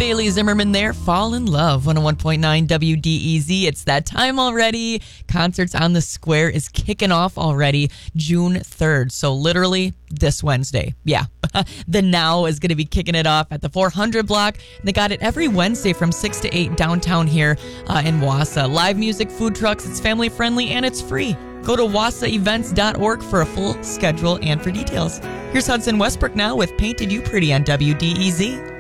Bailey Zimmerman there, Fall in Love, 101.9 WDEZ. It's that time already. Concerts on the Square is kicking off already June 3rd. So literally this Wednesday. Yeah. The Now is going to be kicking it off at the 400 block. They got it every Wednesday from 6 to 8 downtown here in Wausau. Live music, food trucks, it's family friendly, and it's free. Go to wassaevents.org for a full schedule and for details. Here's Hudson Westbrook now with Painted You Pretty on WDEZ.